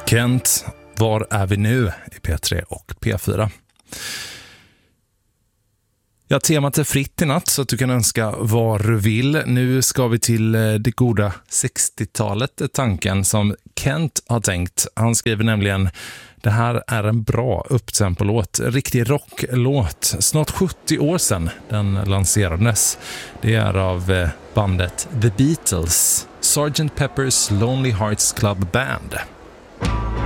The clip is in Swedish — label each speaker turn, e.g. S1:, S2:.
S1: Kent, var är vi nu i P3 och P4? Ja, temat är fritt i natt så att du kan önska vad du vill. Nu ska vi till det goda 60-talet, är tanken som Kent har tänkt. Han skriver nämligen: det här är en bra upptempolåt, riktig rocklåt. Snart 70 år sedan den lanserades. Det är av bandet The Beatles, Sgt. Pepper's Lonely Hearts Club Band.